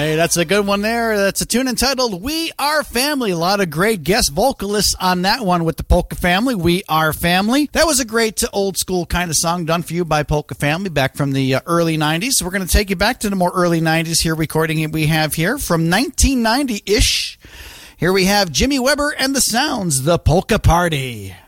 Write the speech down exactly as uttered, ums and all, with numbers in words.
Hey, that's a good one there. That's a tune entitled We Are Family. A lot of great guest vocalists on that one with the Polka Family. We Are Family. That was a great old school kind of song done for you by Polka Family back from the uh, early nineties. So we're going to take you back to the more early nineties here, recording we have here from nineteen ninety-ish. Here we have Jimmy Weber and the Sounds, The Polka Party.